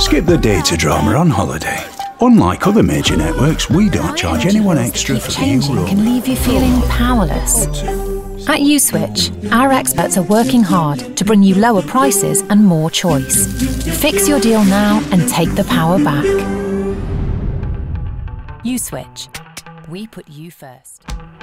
Skip the data drama on holiday. Unlike other major networks, we don't charge anyone extra for the new Changing can leave you feeling powerless. At Uswitch, our experts are working hard to bring you lower prices and more choice. Fix your deal now and take the power back. Uswitch. We put you first.